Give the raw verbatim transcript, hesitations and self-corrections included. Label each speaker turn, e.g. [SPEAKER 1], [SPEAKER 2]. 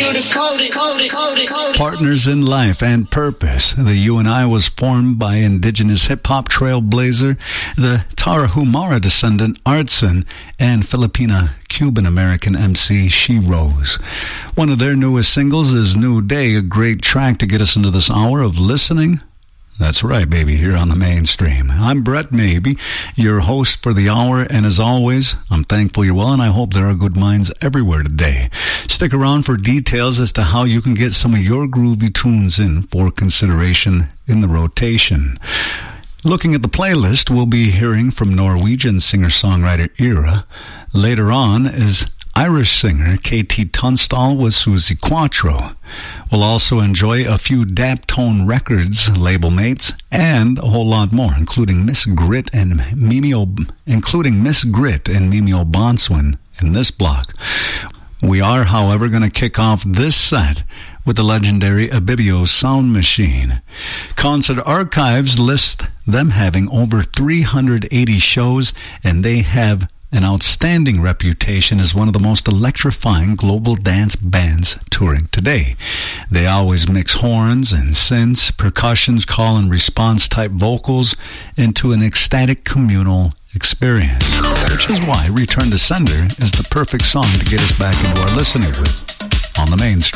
[SPEAKER 1] Partners in life and purpose. The U N I was formed by indigenous hip-hop trailblazer, the Tarahumara descendant Artson, and Filipina Cuban-American M C She Rose. One of their newest singles is New Day, a great track to get us into this hour of listening. That's right, baby, here on the mainstream. I'm Brett Maybe, your host for the hour, and as always, I'm thankful you're well, and I hope there are good minds everywhere today. Stick around for details as to how you can get some of your groovy tunes in for consideration in the rotation. Looking at the playlist, we'll be hearing from Norwegian singer-songwriter Ira. Later on is Irish singer K T Tunstall with Susie Quattro. We'll also enjoy a few Daptone Records label mates and a whole lot more, including Miss Grit and Mimio, including Miss Grit and Mimio Bonswin in this block. We are, however, going to kick off this set with the legendary Abibio Sound Machine. Concert Archives list them having over three hundred eighty shows, and they have an outstanding reputation as one of the most electrifying global dance bands touring today. They always mix horns and synths, percussions, call and response type vocals into an ecstatic communal experience, which is why Return to Sender is the perfect song to get us back into our listening with on the mainstream.